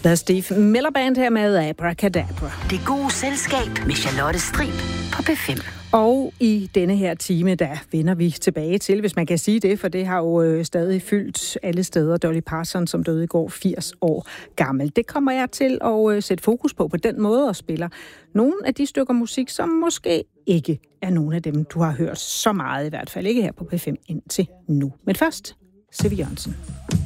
The Steve Miller Band her med Abracadabra. Det gode selskab med Charlotte Strib på P5. Og i denne her time, der vender vi tilbage til, hvis man kan sige det, for det har jo stadig fyldt alle steder. Dolly Parton, som døde i går, 80 år gammel. Det kommer jeg til at sætte fokus på den måde og spiller nogle af de stykker musik, som måske ikke er nogle af dem, du har hørt så meget, i hvert fald ikke her på P5 indtil nu. Men først, Siv Jørgensen.